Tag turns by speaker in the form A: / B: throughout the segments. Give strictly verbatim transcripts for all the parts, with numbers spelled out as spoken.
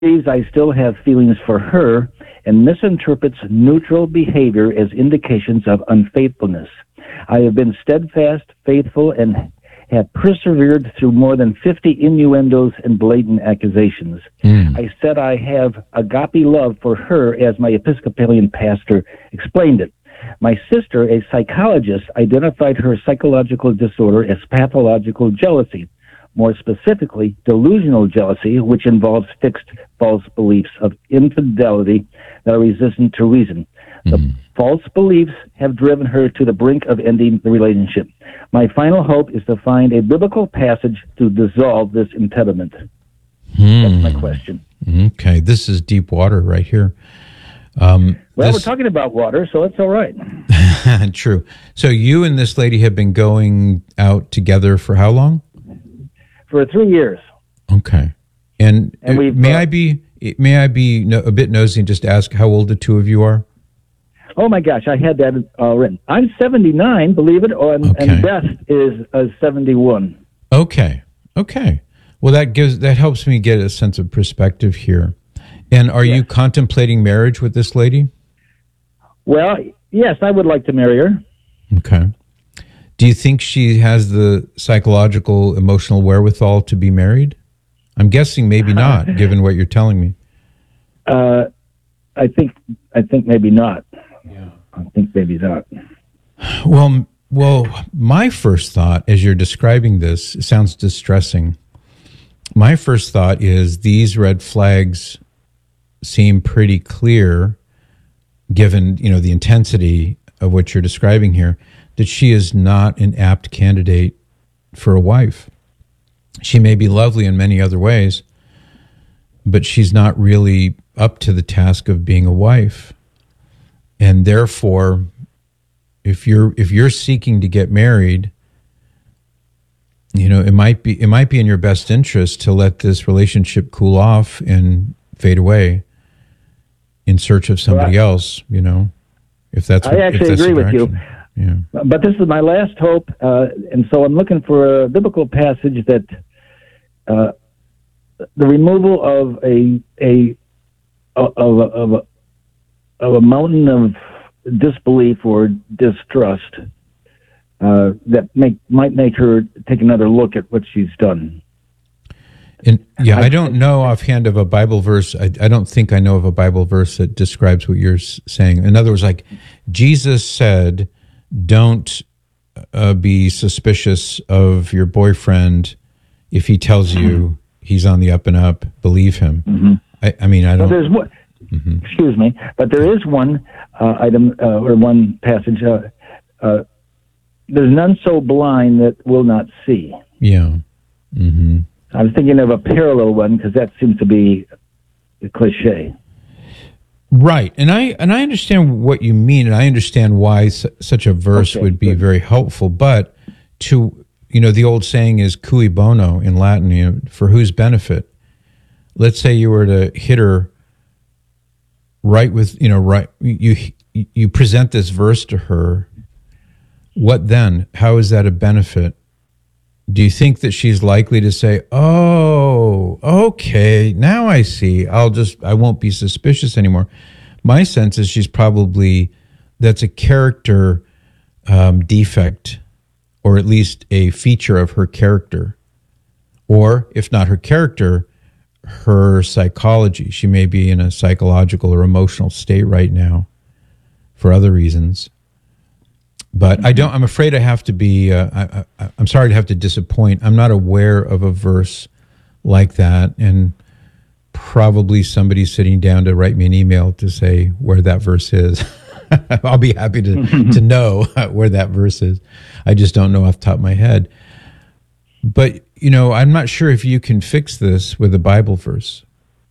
A: I still have feelings for her and misinterprets neutral behavior as indications of unfaithfulness. I have been steadfast, faithful, and have persevered through more than fifty innuendos and blatant accusations. Mm. I said I have agape love for her as my Episcopalian pastor explained it. My sister, a psychologist, identified her psychological disorder as pathological jealousy, more specifically, delusional jealousy, which involves fixed false beliefs of infidelity that are resistant to reason. The mm. false beliefs have driven her to the brink of ending the relationship. My final hope is to find a biblical passage to dissolve this impediment. Mm. That's my question.
B: Okay, this is deep water right here. Um,
A: well,
B: this...
A: we're talking about water, so it's all right.
B: True. So you and this lady have been going out together for how long?
A: For three years.
B: Okay. And,
A: and
B: uh, may uh, I be may I be no, a bit nosy and just ask how old the two of you are?
A: Oh my gosh, I had that uh, written. I'm seventy-nine, believe it, or, and,
B: okay.
A: and Beth is uh, seventy-one.
B: Okay. Okay. Well, that gives that helps me get a sense of perspective here. And are yes. you contemplating marriage with this lady?
A: Well, yes, I would like to marry her.
B: Okay. Do you think she has the psychological, emotional wherewithal to be married? I'm guessing maybe not, given what you're telling me.
A: Uh, I think I think maybe not. Yeah. I think maybe not.
B: Well, well, my first thought, as you're describing this, it sounds distressing. My first thought is these red flags seem pretty clear, given, you know, the intensity of what you're describing here, that she is not an apt candidate for a wife. She may be lovely in many other ways, but she's not really up to the task of being a wife. And therefore, if you're if you're seeking to get married, you know, it might be it might be in your best interest to let this relationship cool off and fade away in search of somebody well, else, you know, if that's what,
A: I actually
B: if that's
A: agree with you.
B: Yeah.
A: But this is my last hope, uh, and so I'm looking for a biblical passage that uh, the removal of a a of a, of a of a mountain of disbelief or distrust uh, that make might make her take another look at what she's done.
B: And yeah, I don't know offhand of a Bible verse. I, I don't think I know of a Bible verse that describes what you're saying. In other words, like Jesus said, don't uh, be suspicious of your boyfriend if he tells you he's on the up and up. Believe him. Mm-hmm. I, I mean, I don't.
A: Well, there's one, mm-hmm. Excuse me, but there is one uh, item uh, or one passage. Uh, uh, there's none so blind that will not see.
B: Yeah. Mm-hmm.
A: I was thinking of a parallel one because that seems to be a cliche.
B: Right, and I and I understand what you mean, and I understand why su- such a verse okay, would be good. Very helpful. But to you know, the old saying is "cui bono" in Latin, you know, for whose benefit. Let's say you were to hit her right with you know right you you present this verse to her. What then? How is that a benefit? Do you think that she's likely to say, "Oh, okay, now I see. I'll just I won't be suspicious anymore"? My sense is she's probably that's a character um, defect, or at least a feature of her character, or if not her character, her psychology. She may be in a psychological or emotional state right now for other reasons. But I don't. I'm afraid I have to be. Uh, I, I, I'm sorry to have to disappoint. I'm not aware of a verse like that, and probably somebody sitting down to write me an email to say where that verse is. I'll be happy to to know where that verse is. I just don't know off the top of my head. But you know, I'm not sure if you can fix this with a Bible verse.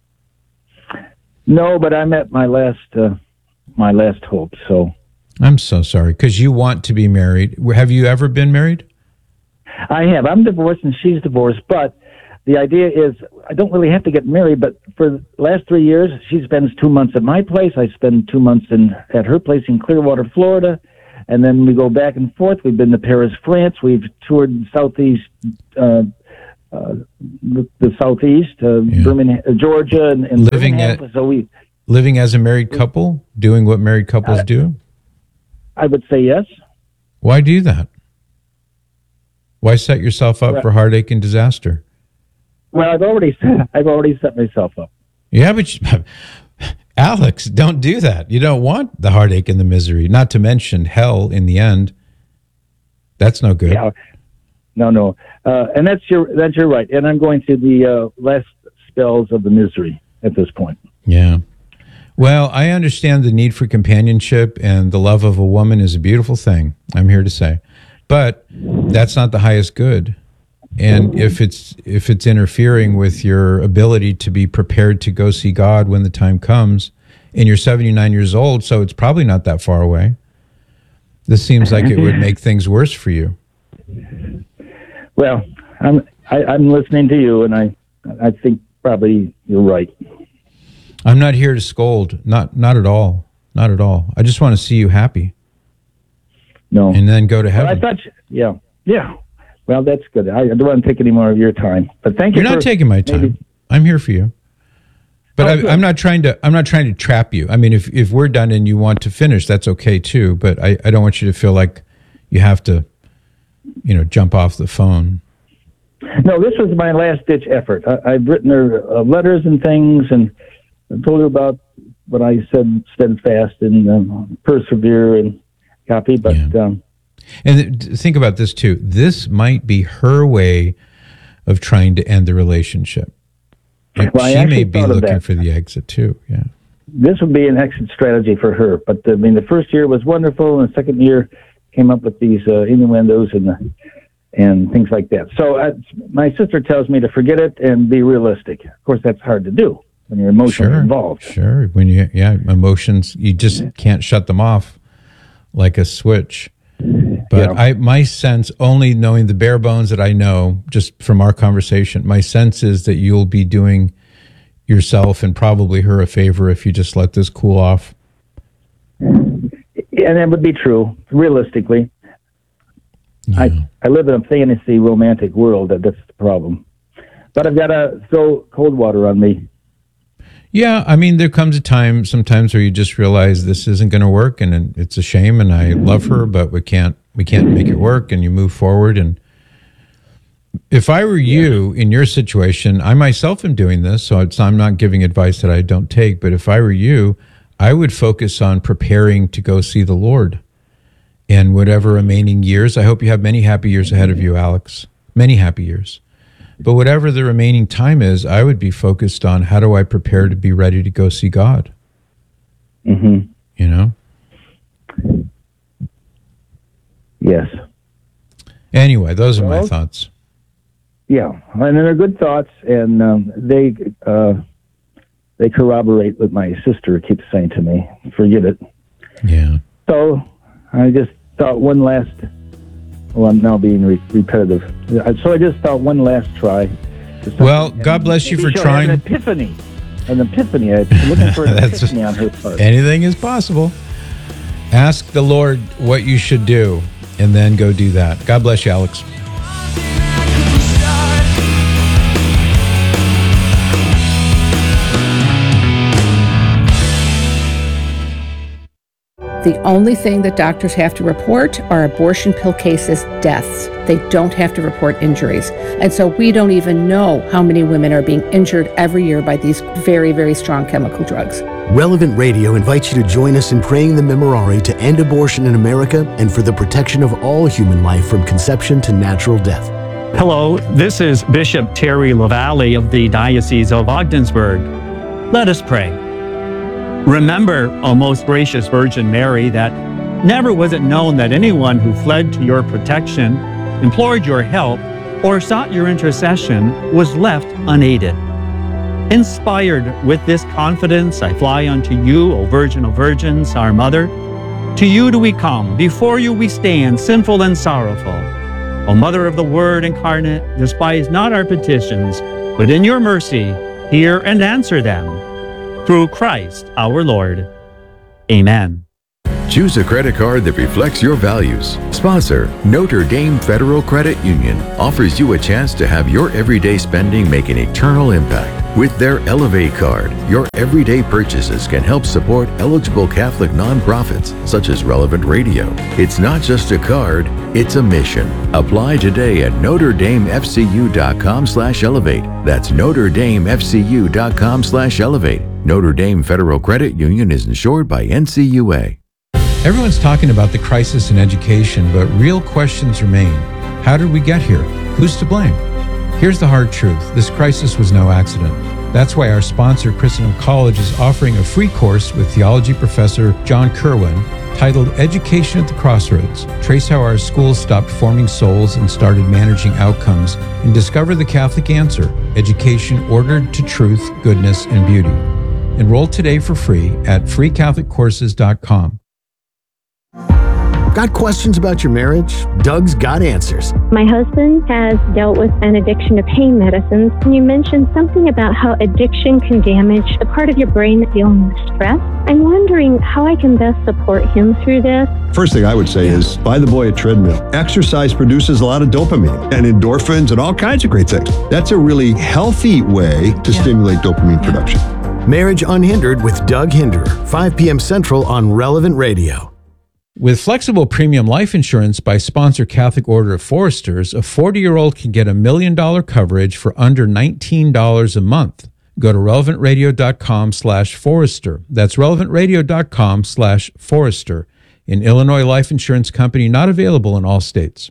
A: No, but I'm at my last uh, my last hope. So.
B: I'm so sorry, because you want to be married. Have you ever been married?
A: I have. I'm divorced and she's divorced, but the idea is I don't really have to get married, but for the last three years, she spends two months at my place. I spend two months in at her place in Clearwater, Florida, and then we go back and forth. We've been to Paris, France. We've toured Southeast uh, uh, the, the southeast, uh,
B: Yeah.
A: Birmingham, uh, Georgia, and, and
B: Living
A: Birmingham.
B: at-
A: so we,
B: Living as a married couple, doing what married couples
A: Uh,
B: do?
A: I would say yes.
B: Why do that? Why set yourself up
A: Well-
B: for heartache and disaster?
A: Well, I've already I've already set myself up.
B: Yeah, but you- Alex, don't do that. You don't want the heartache and the misery, not to mention hell in the end. That's no good.
A: Yeah. No, no, uh, and that's your that's your right. And I'm going through the uh, last spells of the misery at this point.
B: Yeah. Well, I understand the need for companionship, and the love of a woman is a beautiful thing, I'm here to say. But that's not the highest good. And if it's if it's interfering with your ability to be prepared to go see God when the time comes, and you're seventy-nine years old, so it's probably not that far away. This seems like it would make things worse for you.
A: Well, I'm I, I'm listening to you, and I I think probably you're right.
B: I'm not here to scold. Not not at all. Not at all. I just want to see you happy
A: No,
B: and then go to
A: Well,
B: heaven.
A: I thought, you, yeah, yeah. Well, that's good. I, I don't want to take any more of your time, but thank you.
B: You're not
A: for
B: taking my time.
A: maybe-
B: I'm here for you. But
A: Oh,
B: I,
A: good.
B: I'm not trying to. I'm not trying to trap you. I mean, if if we're done and you want to finish, that's okay too. But I, I don't want you to feel like you have to, you know, jump off the phone.
A: No, this was my last ditch effort. I, I've written her uh, letters and things, and told her about what I said, steadfast and um, persevere and copy. But
B: Yeah.
A: um,
B: And th- think about this too. This might be her way of trying to end the relationship. And
A: Well, I
B: she may
A: actually
B: be
A: thought of
B: looking
A: that.
B: for the exit too. Yeah.
A: this would be an exit strategy for her. But I mean, the first year was wonderful, and the second year came up with these uh, innuendos and the, and things like that. So uh, my sister tells me to forget it and be realistic. Of course, that's hard to do when you're emotionally
B: Sure.
A: involved.
B: Sure. When you yeah, emotions, you just can't shut them off like a switch. But
A: Yeah.
B: I, my sense, only knowing the bare bones that I know, just from our conversation, my sense is that you'll be doing yourself and probably her a favor if you just let this cool off.
A: And that would be true, realistically.
B: Yeah.
A: I, I live in a fantasy romantic world. That, that's the problem. But I've got to throw cold water on me.
B: Yeah, I mean, there comes a time sometimes where you just realize this isn't going to work, and it's a shame. And I love her, but we can't we can't make it work. And you move forward. And if I were you in your situation, I myself am doing this, so it's, I'm not giving advice that I don't take. But if I were you, I would focus on preparing to go see the Lord. And whatever remaining years, I hope you have many happy years ahead of you, Alex. Many happy years. But whatever the remaining time is, I would be focused on how do I prepare to be ready to go see God?
A: Mm-hmm.
B: You know?
A: Yes.
B: Anyway, those are my
A: Well,
B: thoughts.
A: Yeah, and they're good thoughts, and um, they uh, they corroborate what my sister keeps saying to me. Forget it.
B: Yeah.
A: So I just thought one last. Well, I'm now being re- repetitive. So I just thought one last try. to something,
B: Well,
A: and
B: God bless you
A: maybe
B: for
A: she'll
B: trying.
A: Have an epiphany, an epiphany. I'm looking for an
B: That's-
A: epiphany on her part.
B: Anything is possible. Ask the Lord what you should do, and then go do that. God bless you, Alex.
C: The only thing that doctors have to report are abortion pill cases, deaths. They don't have to report injuries. And so we don't even know how many women are being injured every year by these very, very strong chemical drugs.
D: Relevant Radio invites you to join us in praying the Memorare to end abortion in America and for the protection of all human life from conception to natural death.
E: Hello, this is Bishop Terry LaValle of the Diocese of Ogdensburg. Let us pray. Remember, O most gracious Virgin Mary, that never was it known that anyone who fled to your protection, implored your help, or sought your intercession was left unaided. Inspired with this confidence, I fly unto you, O Virgin of Virgins, our Mother. To you do we come, before you we stand, sinful and sorrowful. O Mother of the Word incarnate, despise not our petitions, but in your mercy hear and answer them. Through Christ our Lord. Amen.
F: Choose a credit card that reflects your values. Sponsor, Notre Dame Federal Credit Union, offers you a chance to have your everyday spending make an eternal impact. With their Elevate card, your everyday purchases can help support eligible Catholic nonprofits such as Relevant Radio. It's not just a card, it's a mission. Apply today at Notre Dame F C U dot com slash elevate. That's Notre Dame F C U dot com slash elevate. Notre Dame Federal Credit Union is insured by N C U A.
B: Everyone's talking about the crisis in education, but real questions remain. How did we get here? Who's to blame? Here's the hard truth. This crisis was no accident. That's why our sponsor, Christendom College, is offering a free course with theology professor John Kerwin titled Education at the Crossroads. Trace how our schools stopped forming souls and started managing outcomes, and discover the Catholic answer: education ordered to truth, goodness, and beauty. Enroll today for free at free catholic courses dot com.
D: Got questions about your marriage? Doug's got answers.
G: My husband has dealt with an addiction to pain medicines. And you mentioned something about how addiction can damage the part of your brain that's dealing with stress. I'm wondering how I can best support him through this.
H: First thing I would say is buy the boy a treadmill. Exercise produces a lot of dopamine and endorphins and all kinds of great things. That's a really healthy way to yeah. stimulate dopamine yeah. production.
D: Marriage Unhindered with Doug Hinderer, five p.m. Central on Relevant Radio.
B: With flexible premium life insurance by sponsor Catholic Order of Foresters, a forty-year-old can get a million dollar coverage for under nineteen dollars a month. Go to relevant radio dot com slash forester. That's relevant radio dot com slash forester. An Illinois life insurance company not available in all states.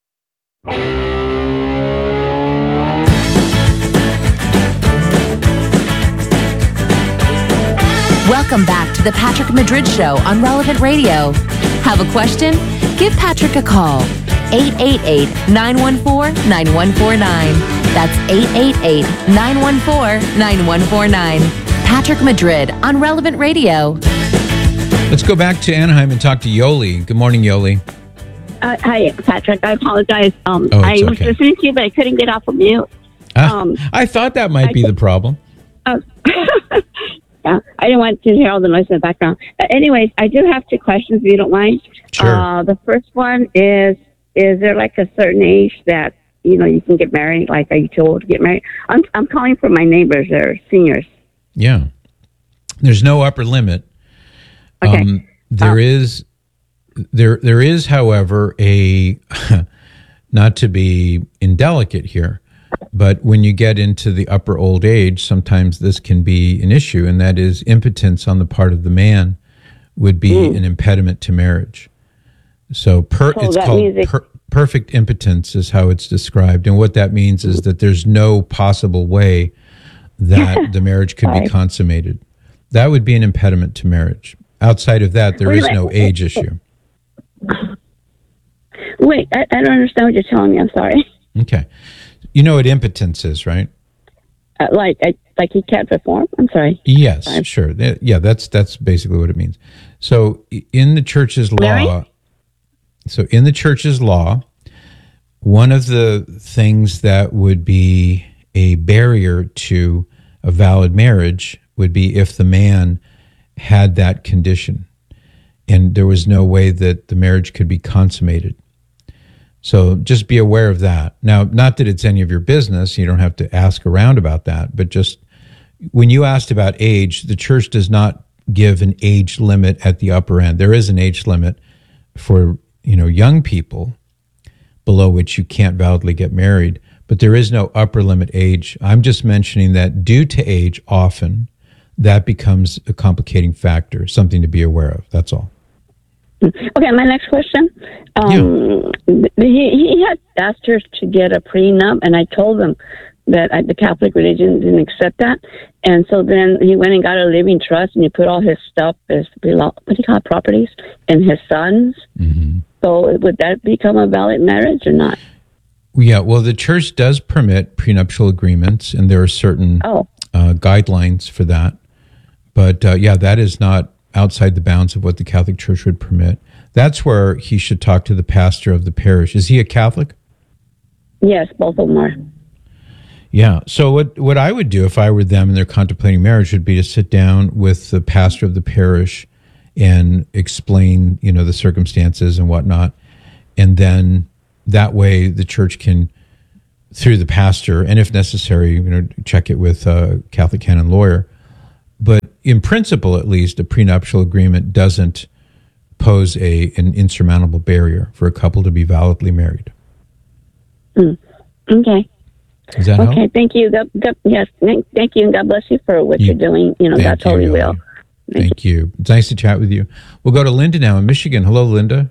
I: Welcome back to the Patrick Madrid Show on Relevant Radio. Have a question? Give Patrick a call. eight eight eight, nine one four, nine one four nine. That's eight eight eight, nine one four, nine one four nine. Patrick Madrid on Relevant Radio.
B: Let's go back to Anaheim and talk to Yoli. Good morning, Yoli.
J: Uh, hi, Patrick. I apologize. Um,
B: oh,
J: I was
B: okay.
J: listening to you, but I couldn't get off of mute.
B: Um, uh, I thought that might I be could, the problem.
J: Uh, Yeah, I didn't want to hear all the noise in the background. Uh, anyways, I do have two questions, if you don't mind.
B: Sure.
J: Uh, the first one is, is there like a certain age that, you know, you can get married? Like, are you too old to get married? I'm I'm calling for my neighbors. They're seniors.
B: Yeah. There's no upper limit.
J: Okay.
B: Um, there
J: um,
B: is, there there is, however, a, not to be indelicate here, but when you get into the upper old age, sometimes this can be an issue, and that is impotence on the part of the man would be mm. an impediment to marriage. So per,
J: so
B: it's called it- per, perfect impotence is how it's described. And what that means is that there's no possible way that the marriage could be consummated. That would be an impediment to marriage. Outside of that, there Wait, is no age issue.
J: Wait, I, I don't understand what you're telling me. I'm sorry.
B: Okay. You know what impotence is, right?
J: Uh, like, I, like he can't perform? I'm sorry.
B: Yes,
J: sorry.
B: sure. Yeah, that's that's basically what it means. So in the church's
J: Larry?
B: law, so in the church's law, one of the things that would be a barrier to a valid marriage would be if the man had that condition and there was no way that the marriage could be consummated. So just be aware of that. Now, not that it's any of your business, you don't have to ask around about that, but just when you asked about age, the church does not give an age limit at the upper end. There is an age limit for, you know, young people below which you can't validly get married, but there is no upper limit age. I'm just mentioning that due to age, often that becomes a complicating factor, something to be aware of. That's all.
J: Okay, my next question. Um, yeah. he, he had asked her to get a prenup, and I told him that I, the Catholic religion didn't accept that. And so then he went and got a living trust, and he put all his stuff, his what do you call it, properties, and his sons. Mm-hmm. So would that become a valid marriage or not?
B: Yeah, well, the church does permit prenuptial agreements, and there are certain
J: oh.
B: uh, guidelines for that. But uh, yeah, that is not outside the bounds of what the Catholic Church would permit. That's where he should talk to the pastor of the parish. Is he a Catholic?
J: Yes, both of them are.
B: Yeah. So what, what I would do if I were them and they're contemplating marriage would be to sit down with the pastor of the parish and explain, you know, the circumstances and whatnot. And then that way the church can, through the pastor, and if necessary, you know, check it with a Catholic canon lawyer. But in principle, at least, a prenuptial agreement doesn't pose a an insurmountable barrier for a couple to be validly married.
J: Mm. Okay.
B: Does that
J: okay,
B: help?
J: thank you. God, God, yes, thank, thank you, and God bless you for what
B: You-
J: you, are doing. You know,
B: Thank
J: God totally
B: you,
J: will.
B: Yoli. Thank you. It's nice to chat with you. We'll go to Linda now in Michigan. Hello, Linda.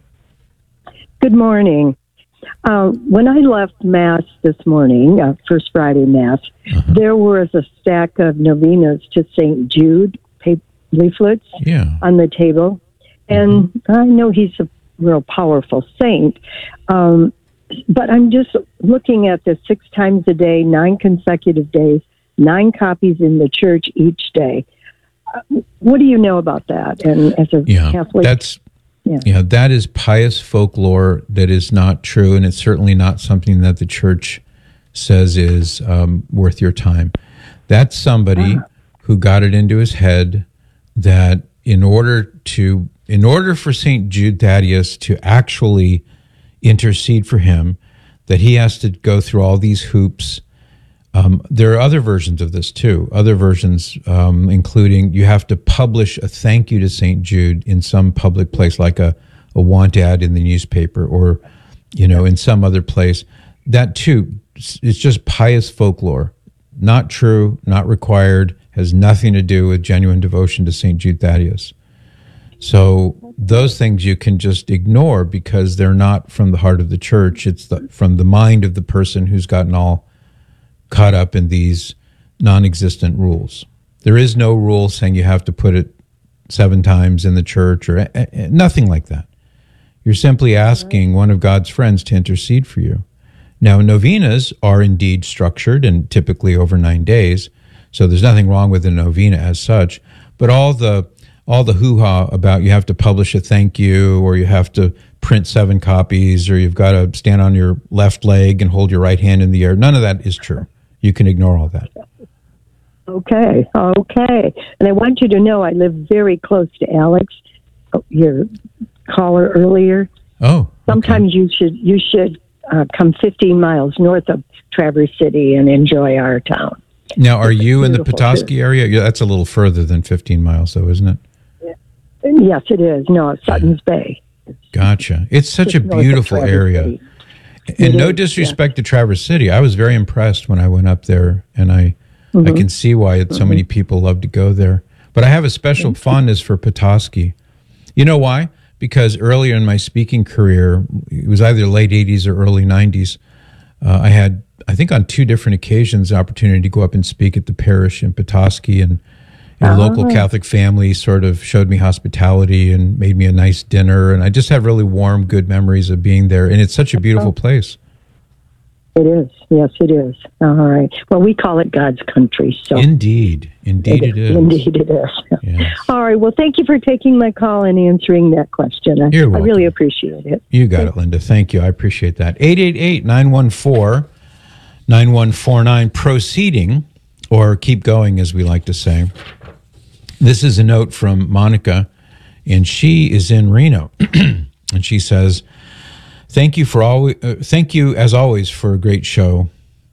K: Good morning. Uh, when I left Mass this morning, uh, First Friday Mass,
B: Uh-huh.
K: there was a stack of novenas to Saint Jude pa- leaflets
B: Yeah.
K: on the table. And
B: Mm-hmm.
K: I know he's a real powerful saint, um, but I'm just looking at this six times a day, nine consecutive days, nine copies in the church each day. Uh, what do you know about that? And as a
B: Yeah,
K: Catholic,
B: that's
K: yeah.
B: yeah, that is pious folklore that is not true, and it's certainly not something that the church says is um, worth your time. That's somebody
K: Ah.
B: who got it into his head that in order to in order for Saint Jude Thaddeus to actually intercede for him, that he has to go through all these hoops. Um, there are other versions of this too. Other versions, um, including you have to publish a thank you to Saint Jude in some public place, like a, a want ad in the newspaper, or you know, in some other place. That too, it's just pious folklore, not true, not required, has nothing to do with genuine devotion to Saint Jude Thaddeus. So those things you can just ignore because they're not from the heart of the church. It's the, from the mind of the person who's gotten all caught up in these non-existent rules. There is no rule saying you have to put it seven times in the church or uh, uh, nothing like that. You're simply asking one of God's friends to intercede for you. Now, novenas are indeed structured and typically over nine days, so there's nothing wrong with a novena as such, but all the all the hoo-ha about you have to publish a thank you, or you have to print seven copies, or you've got to stand on your left leg and hold your right hand in the air, none of that is true. You can ignore all that.
K: Okay, okay. And I want you to know I live very close to Alex, your caller earlier.
B: Oh, okay.
K: Sometimes you should you should uh, come fifteen miles north of Traverse City and enjoy our town.
B: Now, are you in the
K: Beautiful,
B: Petoskey
K: too.
B: area? Yeah, that's a little further than fifteen miles, though, isn't it?
K: Yes, it is. No, Sutton's Bay.
B: Gotcha. It's such a
K: Just north of
B: beautiful
K: Traverse
B: area.
K: City.
B: And
K: It
B: no
K: is,
B: disrespect to Traverse City. I was very impressed when I went up there, and I I
K: Mhm.
B: can see why so many people love to go there. But I have a special fondness for Petoskey. You know why? Because earlier in my speaking career, it was either late eighties or early nineties, uh, I had, I think on two different occasions, the opportunity to go up and speak at the parish in Petoskey, and a local
K: Oh.
B: Catholic family sort of showed me hospitality and made me a nice dinner. And I just have really warm, good memories of being there. And it's such a beautiful place.
K: It is. Yes, it is. All right. Well, we call it God's country. So
B: Indeed. Indeed it is.
K: Indeed it is.
B: Yes.
K: All right. Well, thank you for taking my call and answering that question. I,
B: You're
K: I
B: welcome.
K: really appreciate it.
B: You got it, Linda. Thank you. I appreciate that. eight eight eight, nine one four, nine one four nine. Proceeding, or keep going, as we like to say. This is a note from Monica, and she is in Reno. And she says, Thank you for all. Uh, thank you, as always, for a great show.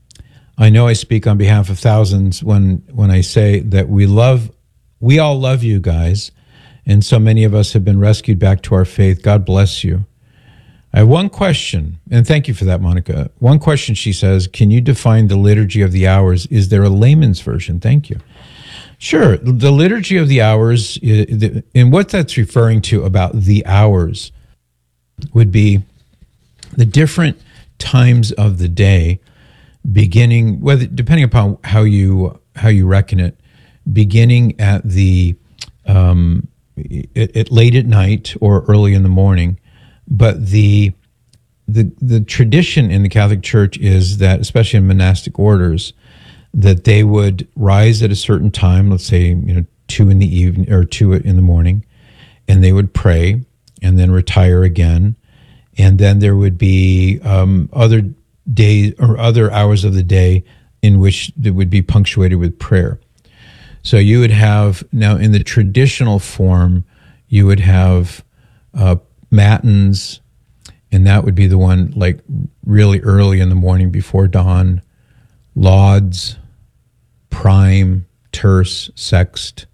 B: I know I speak on behalf of thousands when when I say that we love, we all love you guys, and so many of us have been rescued back to our faith. God bless you. I have one question, and thank you for that, Monica. One question, she says, can you define the Liturgy of the Hours? Is there a layman's version? Thank you. Sure. The Liturgy of the Hours, and what that's referring to about the hours would be the different times of the day, beginning, whether depending upon how you how you reckon it, beginning at the um, at, at late at night or early in the morning. But the the the tradition in the Catholic Church is that, especially in monastic orders, that they would rise at a certain time, let's say you know two in the evening or two in the morning, and they would pray and then retire again. And then there would be um, other days or other hours of the day in which it would be punctuated with prayer. So you would have, now in the traditional form, You would have uh, matins, and that would be the one like really early in the morning before dawn. Lauds, prime, terce, sext,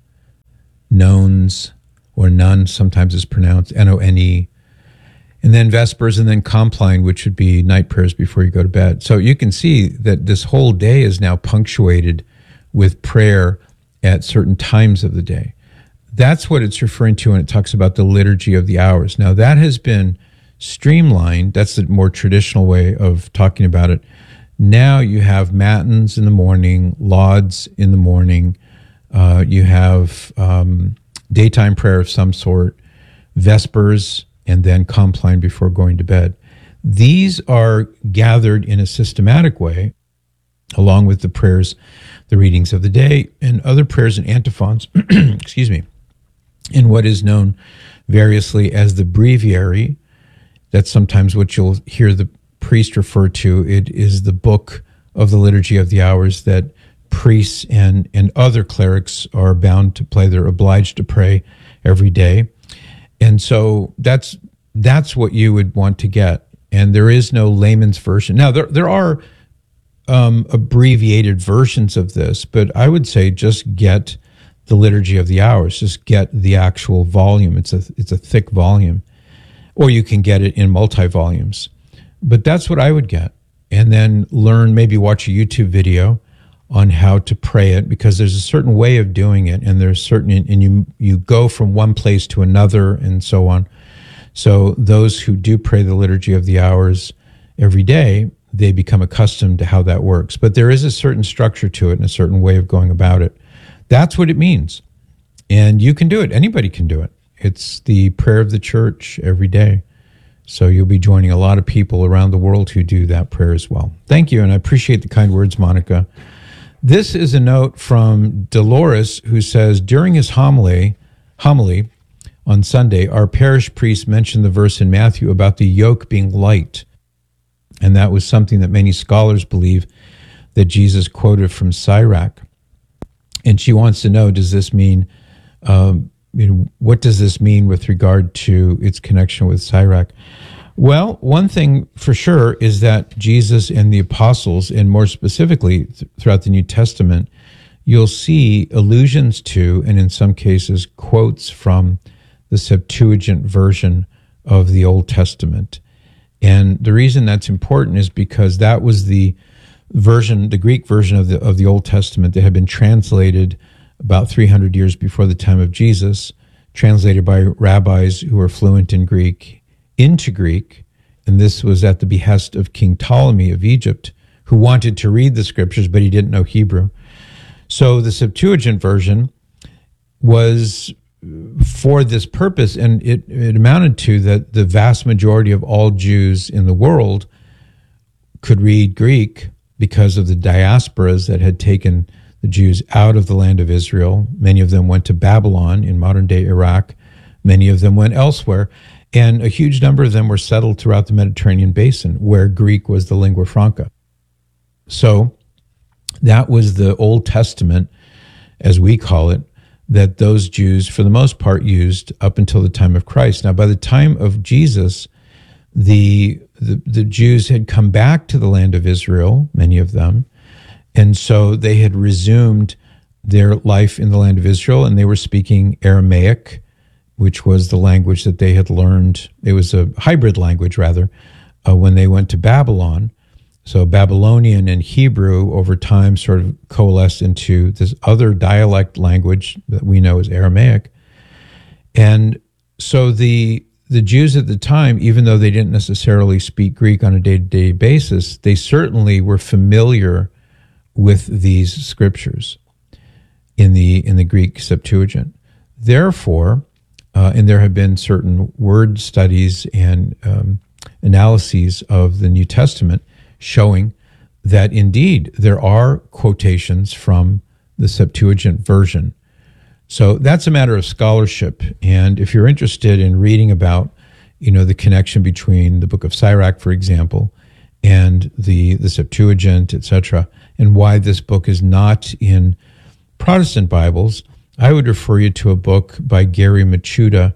B: nones, or none, sometimes it's pronounced N O N E. And then vespers, and then compline, which would be night prayers before you go to bed. So you can see that this whole day is now punctuated with prayer at certain times of the day. That's what it's referring to when it talks about the liturgy of the hours. Now, that has been streamlined. That's the more traditional way of talking about it. Now you have matins in the morning, lauds in the morning. Uh, you have um, daytime prayer of some sort, vespers, and then compline before going to bed. These are gathered in a systematic way, along with the prayers, the readings of the day, and other prayers and antiphons, excuse me, in what is known variously as the breviary. That's sometimes what you'll hear the priest refer to. It is the book of the Liturgy of the Hours that priests and, and other clerics are bound to play. They're obliged to pray every day. And so that's that's what you would want to get. And there is no layman's version. Now, there there are um, abbreviated versions of this, but I would say just get the Liturgy of the Hours. Just get the actual volume. It's a it's a thick volume. Or you can get it in multi-volumes. But that's what I would get. And then learn, maybe watch a YouTube video on how to pray it, because there's a certain way of doing it, and there's certain, and you you go from one place to another and so on. So those who do pray the Liturgy of the Hours every day, they become accustomed to how that works. But there is a certain structure to it and a certain way of going about it. That's what it means. And you can do it. Anybody can do it. It's the prayer of the church every day. So you'll be joining a lot of people around the world who do that prayer as well. Thank you, and I appreciate the kind words, Monica. This is a note from Dolores, who says, during his homily, homily on Sunday, our parish priest mentioned the verse in Matthew about the yoke being light. And that was something that many scholars believe that Jesus quoted from Sirach. And she wants to know, does this mean, um, you know, what does this mean with regard to its connection with Sirach? Well, one thing for sure is that Jesus and the apostles, and more specifically th- throughout the New Testament, you'll see allusions to, and in some cases, quotes from the Septuagint version of the Old Testament. And the reason that's important is because that was the version, the Greek version of the of the Old Testament that had been translated about three hundred years before the time of Jesus, translated by rabbis who were fluent in Greek into Greek, and this was at the behest of King Ptolemy of Egypt, who wanted to read the scriptures, but he didn't know Hebrew. So the Septuagint version was for this purpose, and it, it amounted to that the vast majority of all Jews in the world could read Greek because of the diasporas that had taken the Jews out of the land of Israel. Many of them went to Babylon in modern-day Iraq. Many of them went elsewhere. And a huge number of them were settled throughout the Mediterranean basin, where Greek was the lingua franca. So that was the Old Testament, as we call it, that those Jews, for the most part, used up until the time of Christ. Now, by the time of Jesus, the, the, the Jews had come back to the land of Israel, many of them, and so they had resumed their life in the land of Israel, and they were speaking Aramaic, which was the language that they had learned. It was a hybrid language, rather, uh, when they went to Babylon. So Babylonian and Hebrew over time sort of coalesced into this other dialect language that we know as Aramaic. And so the the Jews at the time, even though they didn't necessarily speak Greek on a day-to-day basis, they certainly were familiar with these scriptures in the in the Greek Septuagint. Therefore, Uh, and there have been certain word studies and um, analyses of the New Testament showing that indeed there are quotations from the Septuagint version. So that's a matter of scholarship. And if you're interested in reading about, you know, the connection between the book of Sirach, for example, and the, the Septuagint, et cetera, and why this book is not in Protestant Bibles, I would refer you to a book by Gary Michuta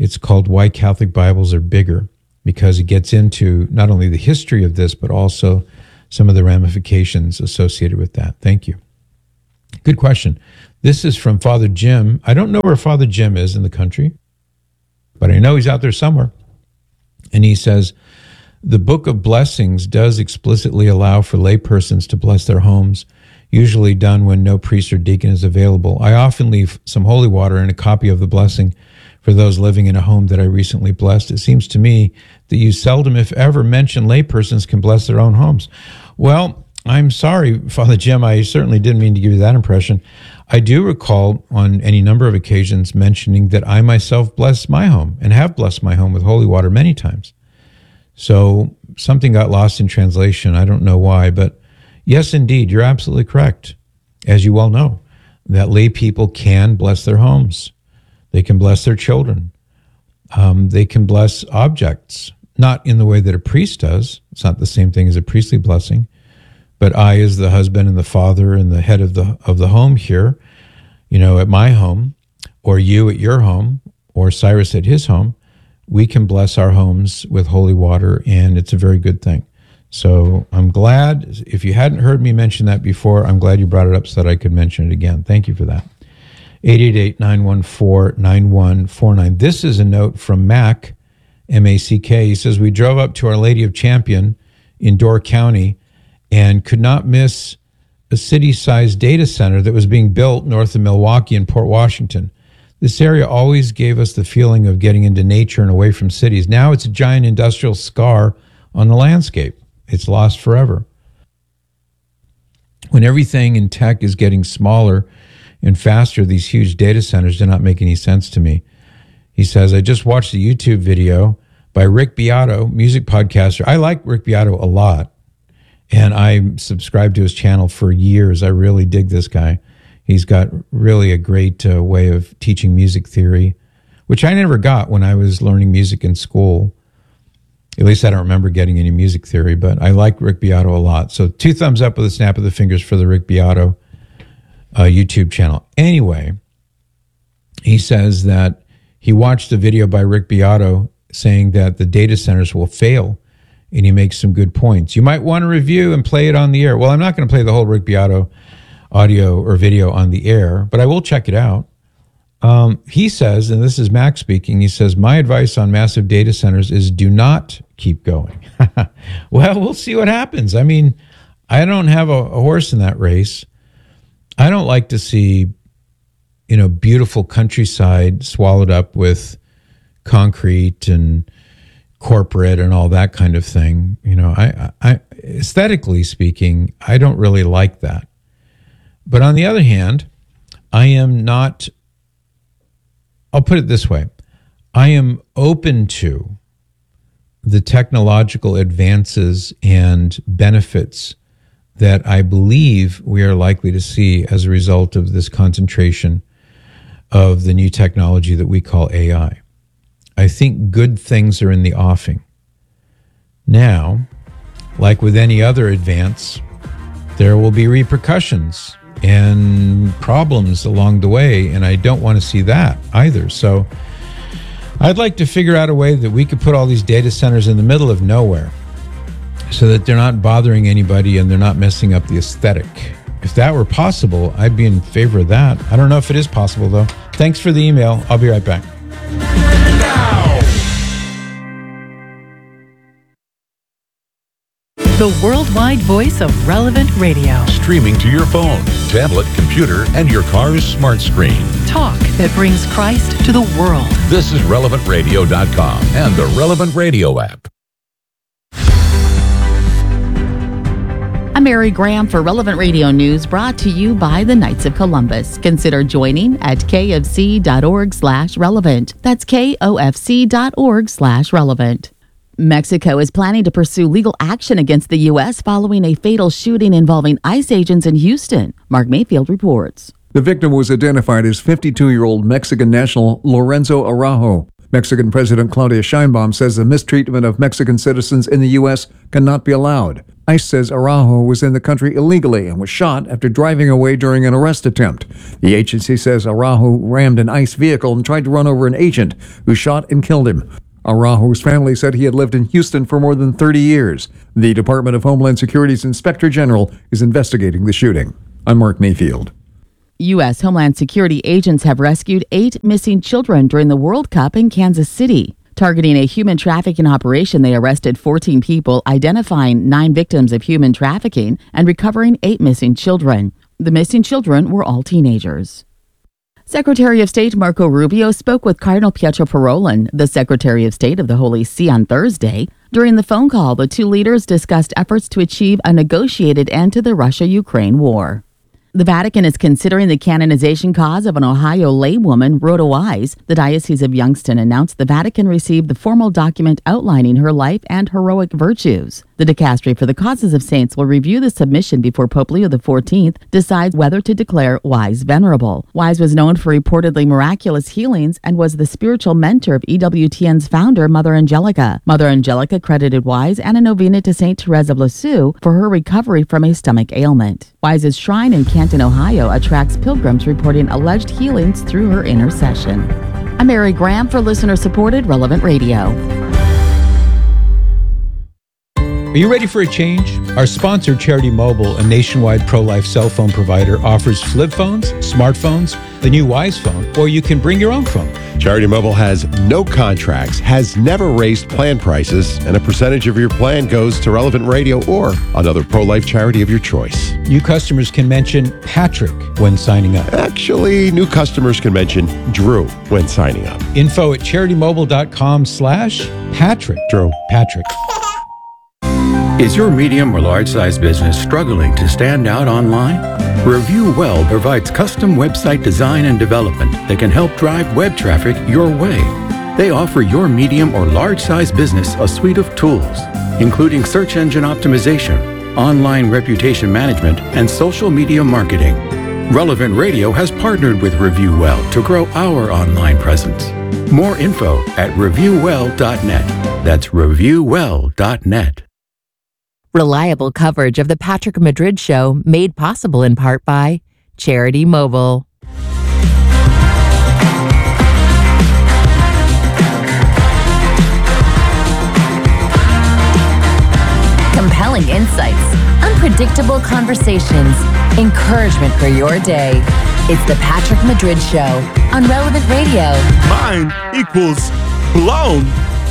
B: It's called Why Catholic Bibles Are Bigger, because it gets into not only the history of this, but also some of the ramifications associated with that. Thank you. Good question. This is from Father Jim. I don't know where Father Jim is in the country, but I know he's out there somewhere. And he says, the Book of Blessings does explicitly allow for laypersons to bless their homes, usually done when no priest or deacon is available. I often leave some holy water and a copy of the blessing for those living in a home that I recently blessed. It seems to me that you seldom, if ever, mention laypersons can bless their own homes. Well, I'm sorry, Father Jim, I certainly didn't mean to give you that impression. I do recall on any number of occasions mentioning that I myself bless my home and have blessed my home with holy water many times. So something got lost in translation. I don't know why, but yes, indeed, you're absolutely correct. As you well know, that lay people can bless their homes. They can bless their children. Um, they can bless objects, not in the way that a priest does. It's not the same thing as a priestly blessing. But I, as the husband and the father and the head of the of the home here, you know, at my home, or you at your home, or Cyrus at his home, we can bless our homes with holy water, and it's a very good thing. So I'm glad, if you hadn't heard me mention that before, I'm glad you brought it up so that I could mention it again. Thank you for that. eight eight eight, nine one four, nine one four nine. This is a note from Mac, M A C K. He says, we drove up to Our Lady of Champion in Door County and could not miss a city-sized data center that was being built north of Milwaukee and Port Washington. This area always gave us the feeling of getting into nature and away from cities. Now it's a giant industrial scar on the landscape. It's lost forever. When everything in tech is getting smaller and faster, these huge data centers do not make any sense to me. He says, I just watched a YouTube video by Rick Beato, music podcaster. I like Rick Beato a lot, and I subscribed to his channel for years. I really dig this guy. He's got really a great uh, way of teaching music theory, which I never got when I was learning music in school. At least I don't remember getting any music theory, but I like Rick Beato a lot. So two thumbs up with a snap of the fingers for the Rick Beato uh, YouTube channel. Anyway, he says that he watched a video by Rick Beato saying that the data centers will fail, and he makes some good points. You might want to review and play it on the air. Well, I'm not going to play the whole Rick Beato audio or video on the air, but I will check it out. Um, he says, and this is Max speaking, he says, my advice on massive data centers is do not keep going. Well, we'll see what happens. I mean, I don't have a, a horse in that race. I don't like to see, you know, beautiful countryside swallowed up with concrete and corporate and all that kind of thing. You know, I, I aesthetically speaking, I don't really like that. But on the other hand, I am not, I'll put it this way, I am open to the technological advances and benefits that I believe we are likely to see as a result of this concentration of the new technology that we call A I. I think good things are in the offing. Now, like with any other advance, there will be repercussions and problems along the way, and I don't want to see that either. So I'd like to figure out a way that we could put all these data centers in the middle of nowhere so that they're not bothering anybody and they're not messing up the aesthetic. If that were possible, I'd be in favor of that. I don't know if it is possible, though. Thanks for the email. I'll be right back.
L: The worldwide voice of Relevant Radio.
M: Streaming to your phone, tablet, computer, and your car's smart screen.
L: Talk that brings Christ to the world.
M: This is relevant radio dot com and the Relevant Radio app.
N: I'm Mary Graham for Relevant Radio News, brought to you by the Knights of Columbus. Consider joining at kfc.org slash relevant. That's kofc.org slash relevant. Mexico is planning to pursue legal action against the U S following a fatal shooting involving ICE agents in Houston. Mark Mayfield reports.
O: The victim was identified as fifty-two-year-old Mexican national Lorenzo Araujo. Mexican President Claudia Sheinbaum says the mistreatment of Mexican citizens in the U S cannot be allowed. ICE says Araujo was in the country illegally and was shot after driving away during an arrest attempt. The agency says Araujo rammed an ICE vehicle and tried to run over an agent who shot and killed him. Araujo's family said he had lived in Houston for more than thirty years. The Department of Homeland Security's Inspector General is investigating the shooting. I'm Mark Mayfield.
N: U S. Homeland Security agents have rescued eight missing children during the World Cup in Kansas City. Targeting a human trafficking operation, they arrested fourteen people, identifying nine victims of human trafficking and recovering eight missing children. The missing children were all teenagers. Secretary of State Marco Rubio spoke with Cardinal Pietro Parolin, the Secretary of State of the Holy See, on Thursday. During the phone call, the two leaders discussed efforts to achieve a negotiated end to the Russia-Ukraine war. The Vatican is considering the canonization cause of an Ohio laywoman, Rhoda Wise. The Diocese of Youngstown announced the Vatican received the formal document outlining her life and heroic virtues. The Dicastery for the Causes of Saints will review the submission before Pope Leo the fourteenth decides whether to declare Wise venerable. Wise was known for reportedly miraculous healings and was the spiritual mentor of E W T N's founder, Mother Angelica. Mother Angelica credited Wise and a novena to Saint Therese of Lisieux for her recovery from a stomach ailment. Wise's shrine in Canton, Ohio attracts pilgrims reporting alleged healings through her intercession. I'm Mary Graham for listener-supported Relevant Radio.
B: Are you ready for a change? Our sponsor, Charity Mobile, a nationwide pro-life cell phone provider, offers flip phones, smartphones, the new Wise phone, or you can bring your own phone.
P: Charity Mobile has no contracts, has never raised plan prices, and a percentage of your plan goes to Relevant Radio or another pro-life charity of your choice.
B: New customers can mention Patrick when signing up.
P: Actually, new customers can mention Drew when signing up.
B: Info at charitymobile.com slash Patrick.
P: Drew.
B: Patrick.
Q: Is your medium or large-size business struggling to stand out online? Review Well provides custom website design and development that can help drive web traffic your way. They offer your medium or large-size business a suite of tools, including search engine optimization, online reputation management, and social media marketing. Relevant Radio has partnered with Review Well to grow our online presence. More info at review well dot net. That's review well dot net.
I: Reliable coverage of the Patrick Madrid Show, made possible in part by Charity Mobile. Compelling insights, unpredictable conversations, encouragement for your day. It's the Patrick Madrid Show on Relevant Radio.
R: Mind equals blown.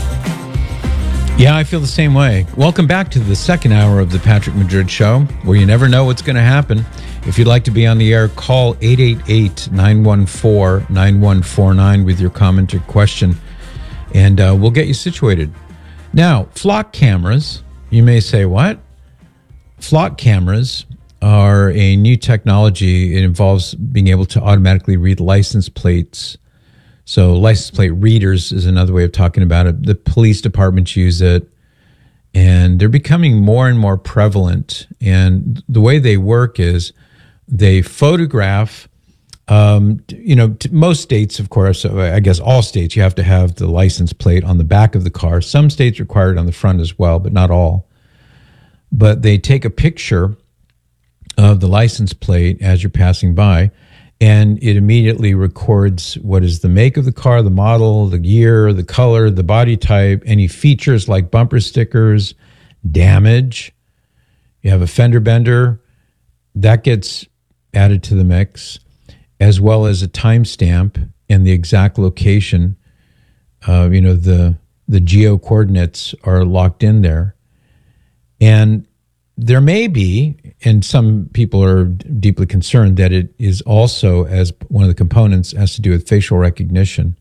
B: Yeah, I feel the same way. Welcome back to the second hour of the Patrick Madrid Show, where you never know what's going to happen. If you'd like to be on the air, call eight eight eight, nine one four, nine one four nine with your comment or question, and uh, we'll get you situated. Now, flock cameras, you may say, what? Flock cameras are a new technology. It involves being able to automatically read license plates. So license plate readers is another way of talking about it. The police departments use it, and they're becoming more and more prevalent. And the way they work is they photograph, um, you know, t- most states, of course, I guess all states, you have to have the license plate on the back of the car. Some states require it on the front as well, but not all. But they take a picture of the license plate as you're passing by, and it immediately records what is the make of the car, the model, the year, the color, the body type, any features like bumper stickers, damage. You have a fender bender, that gets added to the mix, as well as a timestamp and the exact location. Uh, you know, the the geo coordinates are locked in there. And there may be, and some people are deeply concerned, that it is also, as one of the components, has to do with facial recognition.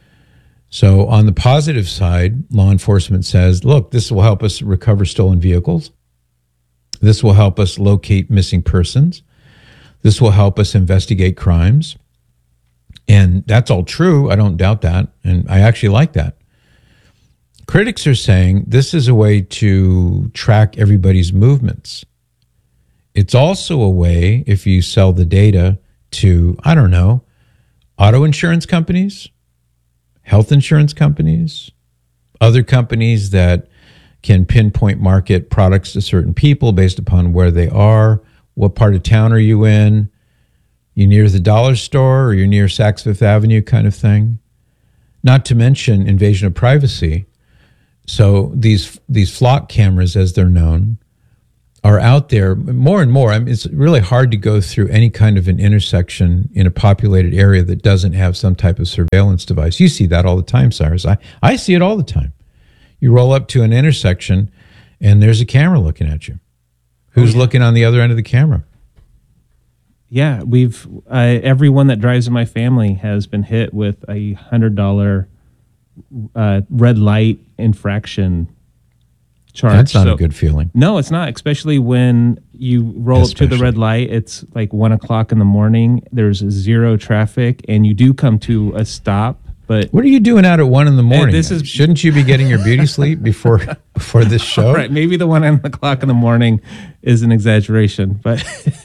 B: So on the positive side, law enforcement says, look, this will help us recover stolen vehicles. This will help us locate missing persons. This will help us investigate crimes. And that's all true. I don't doubt that. And I actually like that. Critics are saying this is a way to track everybody's movements. It's also a way, if you sell the data to, I don't know, auto insurance companies, health insurance companies, other companies that can pinpoint market products to certain people based upon where they are, what part of town are you in, you near the dollar store or you're near Saks Fifth Avenue kind of thing. Not to mention invasion of privacy. So these these flock cameras, as they're known, are out there more and more. I mean, it's really hard to go through any kind of an intersection in a populated area that doesn't have some type of surveillance device. You see that all the time, Cyrus. I, I see it all the time. You roll up to an intersection and there's a camera looking at you. Who's oh, yeah. looking on the other end of the camera?
S: Yeah, we've uh, everyone that drives in my family has been hit with a hundred dollar uh, red light infraction charge.
B: That's not
S: so,
B: a good feeling.
S: No, it's not, especially when you roll especially. up to the red light. It's like one o'clock in the morning. There's zero traffic, and you do come to a stop. But
B: what are you doing out at one in the morning?
S: This is,
B: Shouldn't you be getting your beauty sleep before before this show?
S: Right, maybe the one o'clock in the morning is an exaggeration, but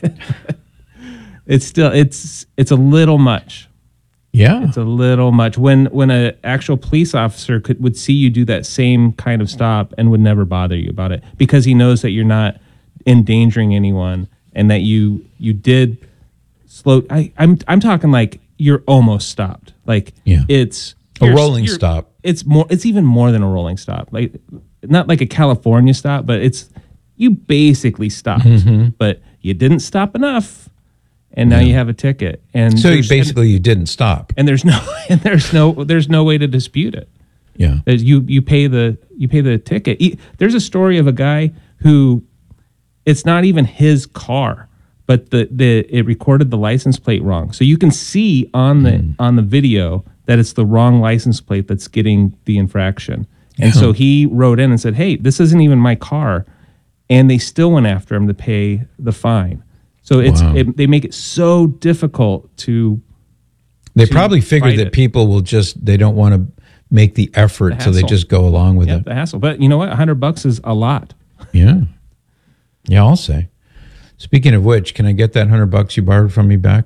S: it's still it's it's a little much.
B: Yeah,
S: it's a little much. When when an actual police officer could would see you do that same kind of stop and would never bother you about it because he knows that you're not endangering anyone and that you you did slow. I, I'm I'm talking like you're almost stopped. Like
B: yeah.
S: it's
B: a rolling stop.
S: It's more. It's even more than a rolling stop. Like not like a California stop, but it's you basically stopped,
B: mm-hmm.
S: but you didn't stop enough. And now yeah. you have a ticket, and
B: so you basically you didn't stop,
S: and there's no, and there's no, there's no way to dispute it.
B: Yeah,
S: there's, you you pay the you pay the ticket. There's a story of a guy who, it's not even his car, but the the it recorded the license plate wrong, so you can see on the mm. on the video that it's the wrong license plate that's getting the infraction, and yeah. so he wrote in and said, "Hey, this isn't even my car," and they still went after him to pay the fine. So it's
B: wow.
S: it, they make it so difficult to.
B: They
S: to
B: probably figured that
S: it.
B: people will just they don't want to make the effort,
S: the
B: so they just go along with
S: yeah,
B: it.
S: The hassle, but you know what? A hundred bucks is a lot.
B: Yeah, yeah, I'll say. Speaking of which, can I get that hundred bucks you borrowed from me back?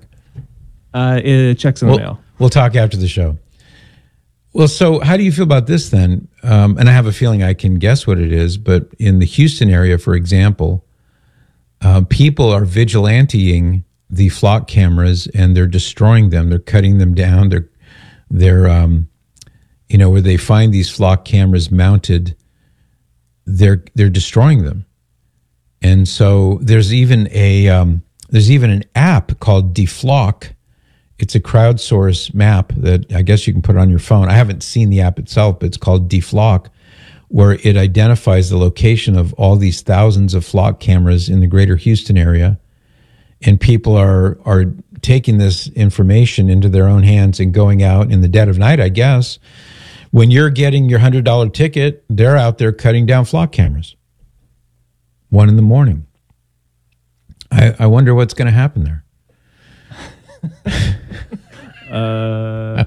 S: Uh, it checks in the
B: we'll,
S: mail.
B: We'll talk after the show. Well, so how do you feel about this then? Um, and I have a feeling I can guess what it is, but in the Houston area, for example. Uh, people are vigilanteing the flock cameras and they're destroying them. They're cutting them down. They're, they're, um, you know, where they find these flock cameras mounted, they're they're destroying them. And so there's even a um, there's even an app called Deflock. It's a crowdsourced map that I guess you can put on your phone. I haven't seen the app itself, but it's called Deflock, where it identifies the location of all these thousands of flock cameras in the greater Houston area. And people are are taking this information into their own hands and going out in the dead of night, I guess. When you're getting your one hundred dollar ticket, they're out there cutting down flock cameras. One in the morning. I, I wonder what's going to happen there.
S: uh...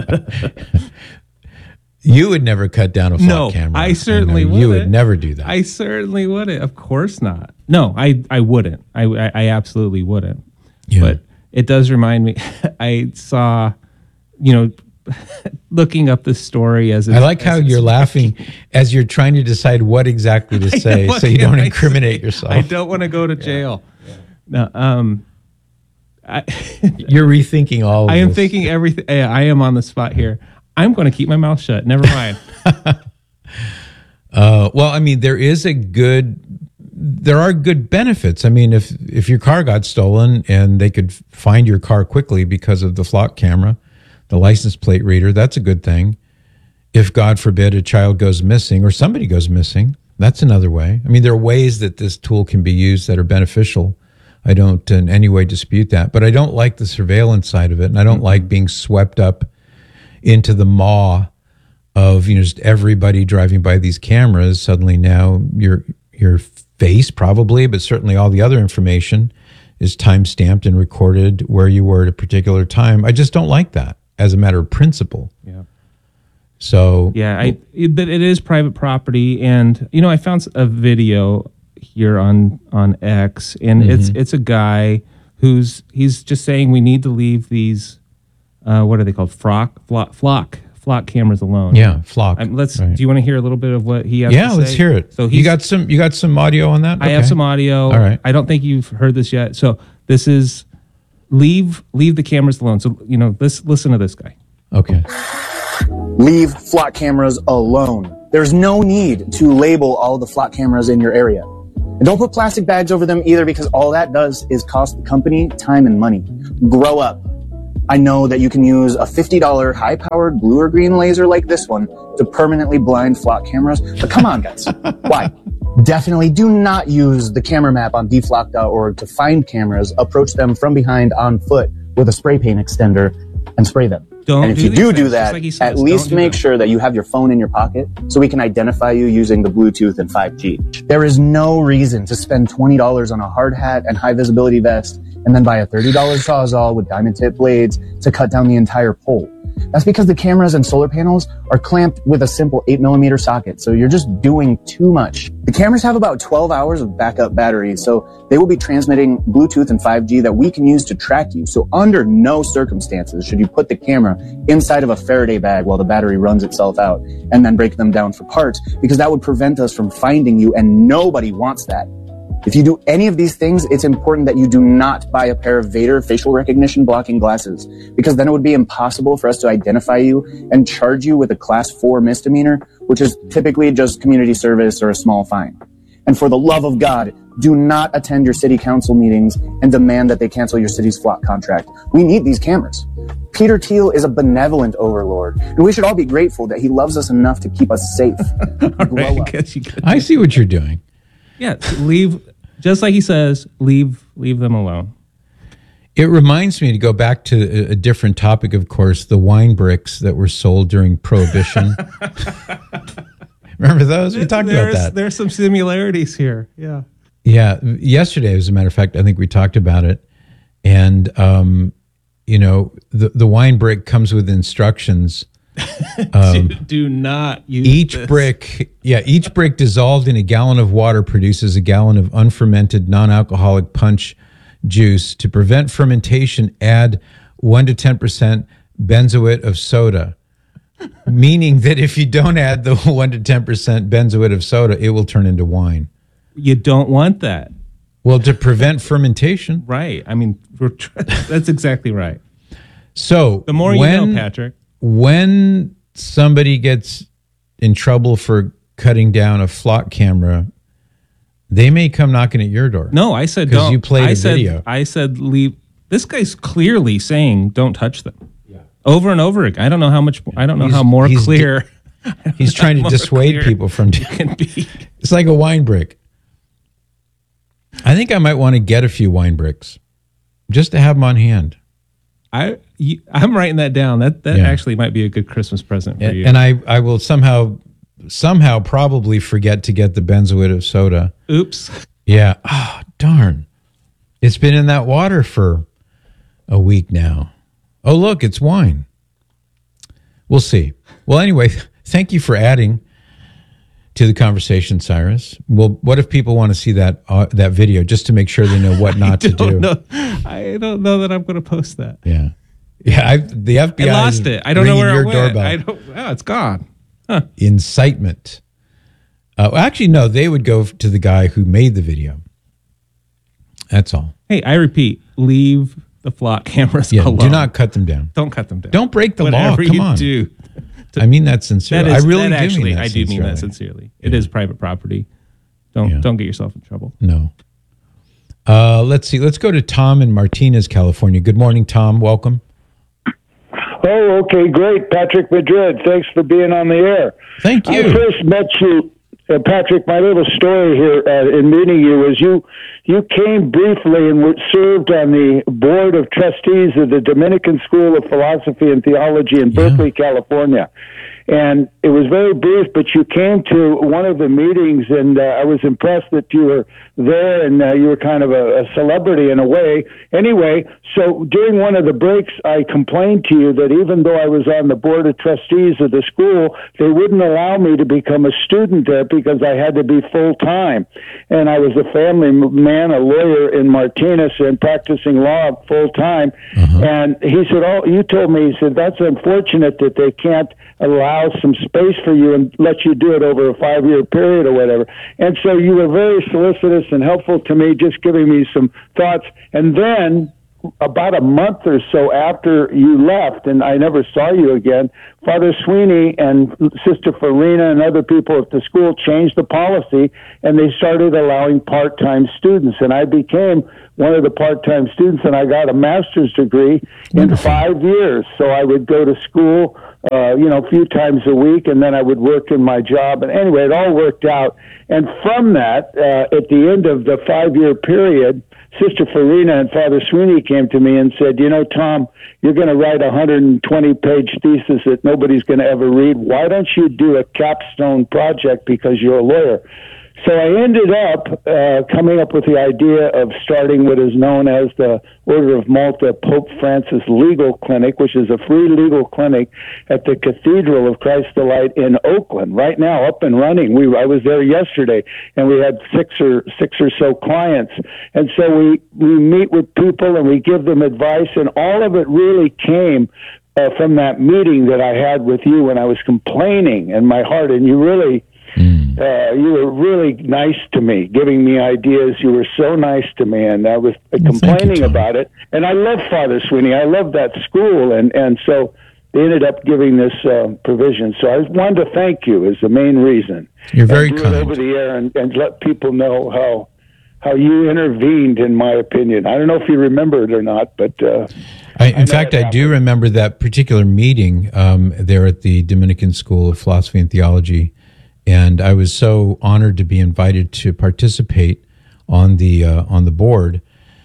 B: You would never cut down a flock
S: no,
B: camera.
S: I certainly
B: I
S: wouldn't.
B: You would never do that.
S: I certainly wouldn't. Of course not. No, I, I wouldn't. I, I, I absolutely wouldn't.
B: Yeah.
S: But it does remind me, I saw, you know, looking up the story as it's,
B: I like how
S: you're
B: speaking. laughing as you're trying to decide what exactly to say so you don't incriminate yourself.
S: I don't want to go to jail. Yeah. Yeah. No, um, I,
B: you're rethinking all of
S: I am
B: this.
S: thinking everything. I am on the spot here. I'm going to keep my mouth shut. Never mind.
B: uh, well, I mean, there is a good, there are good benefits. I mean, if if your car got stolen and they could find your car quickly because of the flock camera, the license plate reader, that's a good thing. If, God forbid, a child goes missing or somebody goes missing, that's another way. I mean, there are ways that this tool can be used that are beneficial. I don't in any way dispute that. But I don't like the surveillance side of it, and I don't mm-hmm. like being swept up into the maw of, you know, just everybody driving by these cameras. Suddenly now your your face probably, but certainly all the other information is time-stamped and recorded where you were at a particular time. I just don't like that as a matter of principle.
S: Yeah.
B: So
S: yeah, I it, but it is private property, and you know, I found a video here on on X, and mm-hmm. it's it's a guy who's he's just saying we need to leave these. Uh, what are they called? Flock, flock, flock, flock cameras alone.
B: Yeah, flock.
S: Um, let's.
B: Right.
S: Do you want to hear a little bit of what he has
B: Yeah,
S: to say?
B: let's hear it.
S: So
B: you
S: he's,
B: got some. You got some audio on that.
S: I have
B: Okay.
S: some audio.
B: All right.
S: I don't think you've heard this yet. So this is leave leave the cameras alone. So you know, let's listen to this guy.
B: Okay.
T: Leave flock cameras alone. There's no need to label all the flock cameras in your area. And don't put plastic bags over them either, because all that does is cost the company time and money. Grow up. I know that you can use a fifty dollars high-powered blue or green laser like this one to permanently blind flock cameras, but come on, guys. Why? Definitely do not use the camera map on d flock dot org to find cameras, approach them from behind on foot with a spray paint extender, and spray them.
S: Don't
T: and if
S: do
T: you
S: these
T: do
S: things,
T: do
S: just
T: that,
S: like he says,
T: at least
S: don't do
T: make
S: them.
T: sure that you have your phone in your pocket so we can identify you using the Bluetooth and five G. There is no reason to spend twenty dollars on a hard hat and high visibility vest and then buy a thirty dollars Sawzall with diamond tip blades to cut down the entire pole. That's because the cameras and solar panels are clamped with a simple eight millimeter socket, so you're just doing too much. The cameras have about twelve hours of backup battery, so they will be transmitting Bluetooth and five G that we can use to track you. So under no circumstances should you put the camera inside of a Faraday bag while the battery runs itself out and then break them down for parts, because that would prevent us from finding you, and nobody wants that. If you do any of these things, it's important that you do not buy a pair of Vader facial recognition blocking glasses, because then it would be impossible for us to identify you and charge you with a class four misdemeanor, which is typically just community service or a small fine. And for the love of God, do not attend your city council meetings and demand that they cancel your city's flock contract. We need these cameras. Peter Thiel is a benevolent overlord, and we should all be grateful that he loves us enough to keep us safe. Grow up.
B: I see what you're doing.
S: Yeah, leave, just like he says, leave leave them alone.
B: It reminds me to go back to a, a different topic, of course, the wine bricks that were sold during Prohibition. Remember those? We talked
S: there's,
B: about that.
S: There's some similarities here. Yeah.
B: Yeah. Yesterday, as a matter of fact, I think we talked about it. And, um, you know, the, the wine brick comes with instructions. Um,
S: do, do not use
B: each
S: this.
B: brick, yeah, each brick dissolved in a gallon of water produces a gallon of unfermented non-alcoholic punch juice. To prevent fermentation, add one to ten percent benzoate of soda. Meaning that if you don't add the one to ten percent benzoate of soda, it will turn into wine.
S: You don't want that.
B: Well, to prevent fermentation.
S: Right. I mean, we're tr- that's exactly right.
B: So
S: the more
B: when,
S: you know, Patrick.
B: When somebody gets in trouble for cutting down a flock camera, they may come knocking at your door.
S: No, I said
B: because
S: don't.
B: you played
S: I
B: a
S: said,
B: video.
S: I said leave. This guy's clearly saying don't touch them. Yeah. Over and over again. I don't know how much. I don't know
B: He's-
S: how more
B: he's
S: clear.
B: di- he's trying to
S: more
B: dissuade
S: clear
B: people from.
S: you can be.
B: It's like a wine brick. I think I might want to get a few wine bricks just to have them on hand.
S: I you, I'm writing that down. That that
B: Yeah.
S: actually might be a good Christmas present for
B: And,
S: you.
B: and I, I will somehow, somehow probably forget to get the benzoate of soda.
S: Oops.
B: Yeah. Oh, darn. It's been in that water for a week now. Oh, look, it's wine. We'll see. Well, anyway, thank you for adding to the conversation, Cyrus. Well, what if people want to see that uh, that video just to make sure they know what not to do?
S: Know. I don't know that I'm going to post that.
B: Yeah. Yeah, I, the F B I
S: I lost
B: is
S: it. I don't know
B: ringing
S: where
B: your
S: it went.
B: doorbell.
S: I don't. Oh, it's gone. Huh.
B: Incitement. Uh, actually, no, they would go to the guy who made the video. That's all.
S: Hey, I repeat, leave the flock cameras
B: Yeah,
S: alone.
B: do not cut them down.
S: Don't cut them down.
B: Don't break the
S: Whatever
B: law. Come
S: you
B: on.
S: do.
B: I mean that sincerely.
S: That is,
B: I really
S: that
B: do
S: actually,
B: mean that
S: I do mean that
B: sincerely.
S: sincerely. It is private property. Don't
B: Yeah.
S: don't get yourself in trouble.
B: No. Uh, let's see. Let's go to Tom in Martinez, California. Good morning, Tom. Welcome.
U: Oh, okay, great. Patrick Madrid, thanks for being on the air.
B: Thank you.
U: I first met you, uh, Patrick, my little story here uh, in meeting you is you you came briefly and were served on the board of trustees of the Dominican School of Philosophy and Theology in Berkeley, California. And it was very brief, but you came to one of the meetings, and uh, I was impressed that you were there, and uh, you were kind of a, a celebrity in a way. Anyway, so during one of the breaks, I complained to you that even though I was on the board of trustees of the school, they wouldn't allow me to become a student there because I had to be full-time. And I was a family man, a lawyer in Martinez, and practicing law full-time. Uh-huh. And he said, oh, you told me, he said, that's unfortunate that they can't allow some space for you and let you do it over a five-year period or whatever. And so you were very solicitous and helpful to me, just giving me some thoughts. And then about a month or so after you left, and I never saw you again, Father Sweeney and Sister Farina and other people at the school changed the policy, and they started allowing part-time students. And I became one of the part-time students, and I got a master's degree in five years. So I would go to school, uh, you know, a few times a week, and then I would work in my job. And anyway, it all worked out. And from that, uh, at the end of the five-year period, Sister Farina and Father Sweeney came to me and said, you know, Tom, you're going to write a one hundred twenty page thesis that nobody's going to ever read. Why don't you do a capstone project because you're a lawyer? So I ended up uh, coming up with the idea of starting what is known as the Order of Malta Pope Francis Legal Clinic, which is a free legal clinic at the Cathedral of Christ the Light in Oakland. Right now, up and running. We I was there yesterday, and we had six or six or so clients. And so we we meet with people and we give them advice, and all of it really came uh, from that meeting that I had with you when I was complaining in my heart, and you really. Mm. Uh, you were really nice to me, giving me ideas. You were so nice to me, and I was well, complaining you, about it. And I love Father Sweeney. I love that school, and, and so they ended up giving this uh, provision. So I wanted to thank you as the main reason.
B: You're very
U: kind.
B: It
U: over the air and, and let people know how how you intervened, in my opinion. I don't know if you remember it or not, but uh,
B: I, in I fact, I do remember that particular meeting um, there at the Dominican School of Philosophy and Theology. And I was so honored to be invited to participate on the uh, on the board.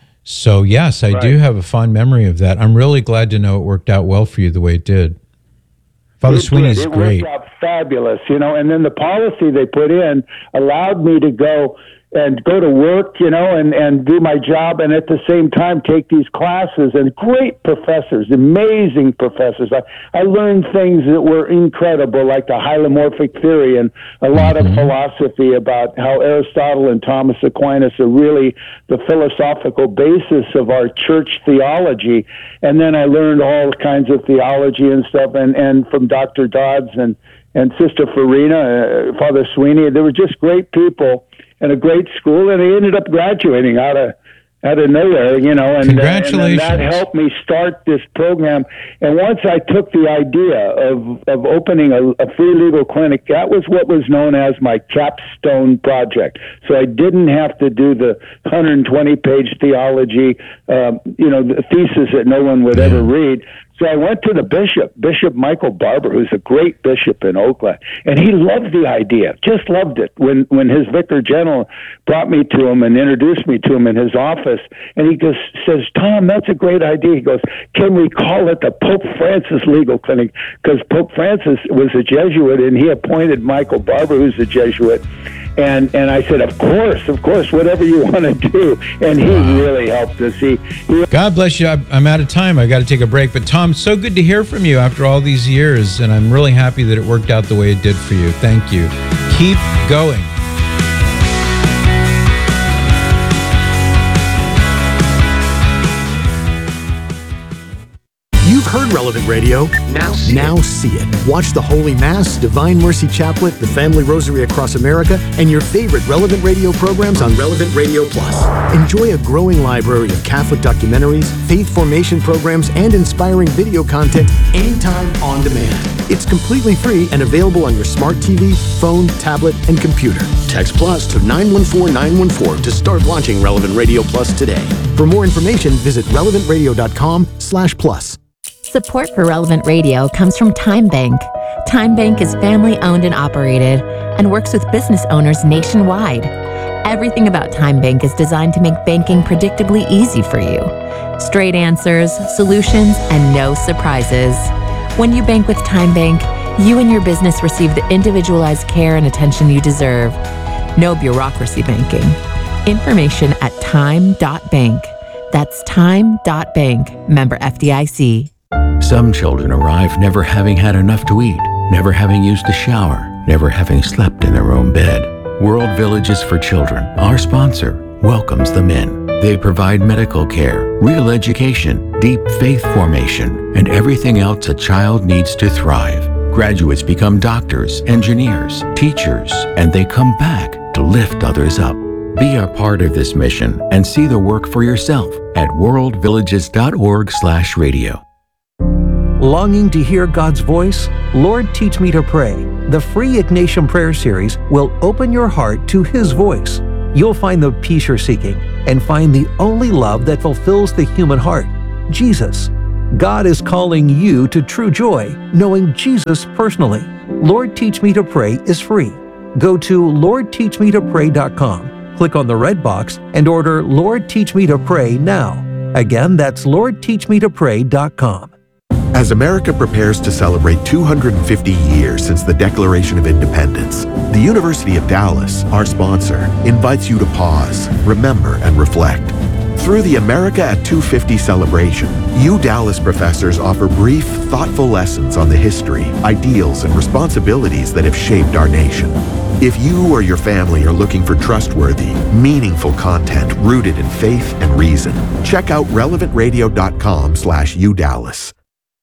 B: So yes, I right. do have a fond memory of that. I'm really glad to know it worked out well for you the way it did. Father Sweeney is great.
U: It worked out fabulous, you know. And then the policy they put in allowed me to go and go to work, you know, and, and do my job, and at the same time take these classes. And great professors, amazing professors. I, I learned things that were incredible, like the hylomorphic theory and a lot mm-hmm. of philosophy about how Aristotle and Thomas Aquinas are really the philosophical basis of our church theology. And then I learned all kinds of theology and stuff, and, and from Doctor Dodds and, and Sister Farina, uh, Father Sweeney. They were just great people. And a great school, and he ended up graduating out of out of nowhere, you know, and,
B: Congratulations.
U: Uh, and that helped me start this program. And once I took the idea of of opening a, a free legal clinic, that was what was known as my capstone project. So I didn't have to do the one hundred twenty page theology, um, you know, the thesis that no one would ever read. So I went to the bishop, Bishop Michael Barber, who's a great bishop in Oakland, and he loved the idea, just loved it. When when his vicar general brought me to him and introduced me to him in his office, and he goes, says, Tom, that's a great idea. He goes, can we call it the Pope Francis Legal Clinic? Because Pope Francis was a Jesuit, and he appointed Michael Barber, who's a Jesuit. And and I said, of course, of course, whatever you want to do. And he wow. really helped us. He, he
B: God bless you. I'm out of time. I got to take a break. But Tom, so good to hear from you after all these years. And I'm really happy that it worked out the way it did for you. Thank you. Keep going.
D: You've heard Relevant Radio. Now see, now see it. Watch the Holy Mass, Divine Mercy Chaplet, the Family Rosary Across America, and your favorite Relevant Radio programs on Relevant Radio Plus. Enjoy a growing library of Catholic documentaries, faith formation programs, and inspiring video content anytime on demand. It's completely free and available on your smart T V, phone, tablet, and computer. Text Plus to nine one four nine one four to start watching Relevant Radio Plus today. For more information, visit relevant radio dot com slash plus.
I: Support for Relevant Radio comes from Time Bank. Time Bank is family-owned and operated and works with business owners nationwide. Everything about Time Bank is designed to make banking predictably easy for you. Straight answers, solutions, and no surprises. When you bank with Time Bank, you and your business receive the individualized care and attention you deserve. No bureaucracy banking. Information at time dot bank. That's time dot bank. Member F D I C.
Q: Some children arrive never having had enough to eat, never having used a shower, never having slept in their own bed. World Villages for Children, our sponsor, welcomes them in. They provide medical care, real education, deep faith formation, and everything else a child needs to thrive. Graduates become doctors, engineers, teachers, and they come back to lift others up. Be a part of this mission and see the work for yourself at world villages dot org slash radio.
A: Longing to hear God's voice? Lord, Teach Me to Pray. The free Ignatian Prayer Series will open your heart to His voice. You'll find the peace you're seeking and find the only love that fulfills the human heart, Jesus. God is calling you to true joy, knowing Jesus personally. Lord, Teach Me to Pray is free. Go to lord teach me to pray dot com, click on the red box, and order Lord, Teach Me to Pray now. Again, that's lord teach me to pray dot com.
V: As America prepares to celebrate two hundred fifty years since the Declaration of Independence, the University of Dallas, our sponsor, invites you to pause, remember, and reflect. Through the America at two fifty celebration, U Dallas professors offer brief, thoughtful lessons on the history, ideals, and responsibilities that have shaped our nation. If you or your family are looking for trustworthy, meaningful content rooted in faith and reason, check out relevant radio dot com slash U Dallas.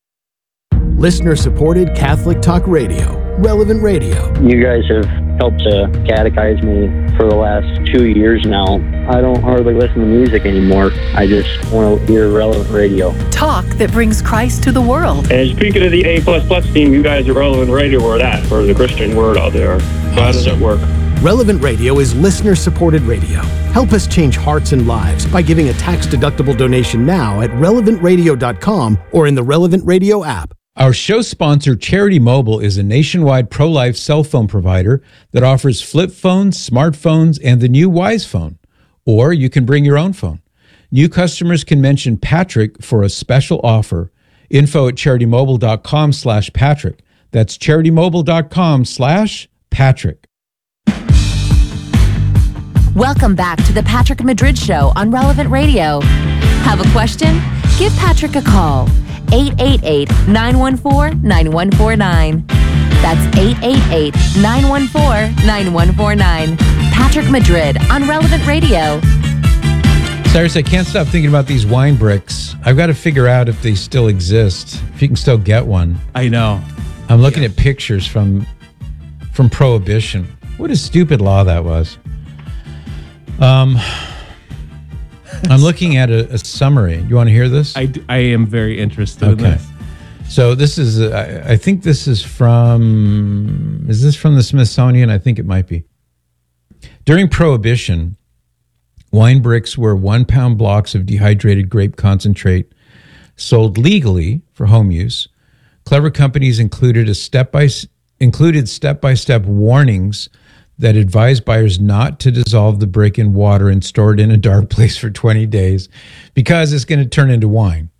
D: Listener-supported Catholic Talk Radio, Relevant Radio.
W: You guys have helped to catechize me for the last two years now. I don't hardly listen to music anymore. I just want to hear Relevant Radio.
L: Talk that brings Christ to the world.
X: And speaking of the A plus plus team, you guys are Relevant Radio or that for the Christian word out there. How does it work?
D: Relevant Radio is listener-supported radio. Help us change hearts and lives by giving a tax-deductible donation now at relevant radio dot com or in the Relevant Radio app.
B: Our show sponsor, Charity Mobile, is a nationwide pro-life cell phone provider that offers flip phones, smartphones, and the new Wise Phone. Or you can bring your own phone. New customers can mention Patrick for a special offer. Info at charitymobile.com slash Patrick. That's charitymobile.com slash Patrick.
I: Welcome back to the Patrick Madrid Show on Relevant Radio. Have a question? Give Patrick a call. eight eight eight, nine one four, nine one four nine. That's eight eight eight, nine one four, nine one four nine. Patrick Madrid on Relevant Radio.
B: Cyrus, I can't stop thinking about these wine bricks. I've got to figure out if they still exist, if you can still get one.
S: I know.
B: I'm looking at pictures from from Prohibition. What a stupid law that was. Um, I'm looking at a, a summary. You want to hear this?
S: I, I am very interested
B: okay.
S: in this.
B: So this is, uh, I, I think this is from, is this from the Smithsonian? I think it might be. During Prohibition, wine bricks were one pound blocks of dehydrated grape concentrate sold legally for home use. Clever companies included a step by included step-by-step warnings that advised buyers not to dissolve the brick in water and store it in a dark place for twenty days because it's going to turn into wine.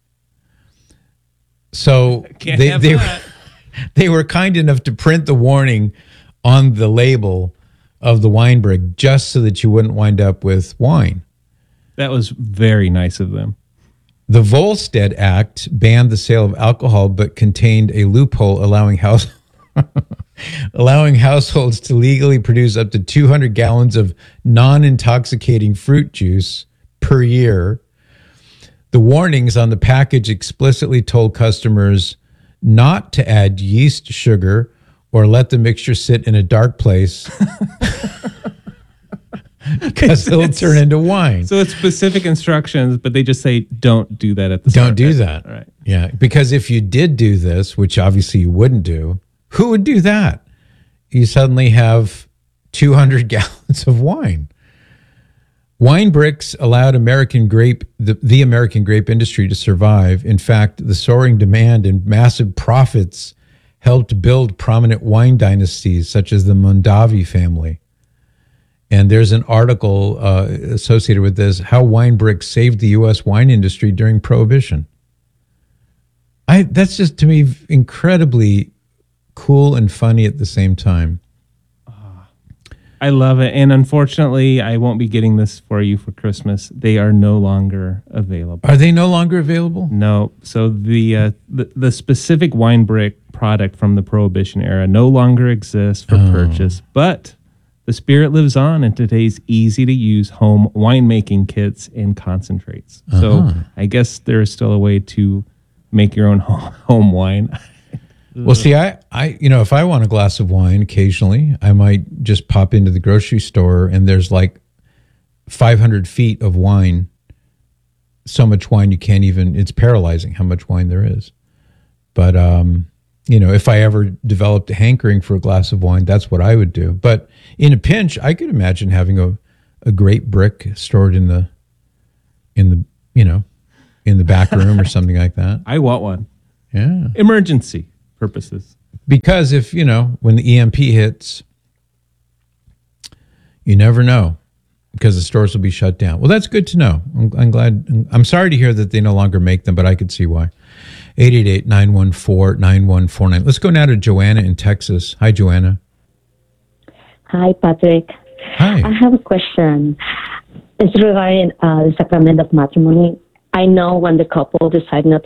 B: So
S: Can't
B: they
S: have
B: they,
S: that.
B: they were kind enough to print the warning on the label of the wine brick just so that you wouldn't wind up with wine.
S: That was very nice of them.
B: The Volstead Act banned the sale of alcohol but contained a loophole allowing house allowing households to legally produce up to two hundred gallons of non-intoxicating fruit juice per year. The warnings on the package explicitly told customers not to add yeast, sugar, or let the mixture sit in a dark place because it'll turn into wine.
S: So it's specific instructions, but they just say don't do that at the
B: Don't
S: start.
B: do that.
S: All right.
B: Yeah, because if you did do this, which obviously you wouldn't do, who would do that? You suddenly have two hundred gallons of wine. Wine bricks allowed American grape, the, the American grape industry to survive. In fact, the soaring demand and massive profits helped build prominent wine dynasties such as the Mondavi family. And there's an article uh, associated with this, how wine bricks saved the U S wine industry during Prohibition. I That's just, to me, incredibly cool and funny at the same time.
S: I love it. And unfortunately, I won't be getting this for you for Christmas. They are no longer available.
B: Are they no longer available?
S: No. So the uh, the, the specific wine brick product from the Prohibition era no longer exists for
B: Oh.
S: purchase, but the spirit lives on in today's easy-to-use home winemaking kits and concentrates. So
B: Uh-huh.
S: I guess there is still a way to make your own home, home wine.
B: Well, see, I, I, you know, if I want a glass of wine occasionally, I might just pop into the grocery store and there's like five hundred feet of wine. So much wine you can't even, it's paralyzing how much wine there is. But, um, you know, if I ever developed a hankering for a glass of wine, that's what I would do. But in a pinch, I could imagine having a, a great brick stored in the, in the, you know, in the back room or something like that.
S: I want one.
B: Yeah.
S: Emergency purposes.
B: Because if, you know, when the E M P hits, you never know because the stores will be shut down. Well, that's good to know. I'm, I'm glad. I'm sorry to hear that they no longer make them, but I could see why. eight eight eight, nine one four, nine one four nine. Let's go now to Joanna in Texas. Hi, Joanna.
C: Hi, Patrick.
B: Hi.
C: I have a question. It's regarding uh, the sacrament of matrimony. I know when the couple decide not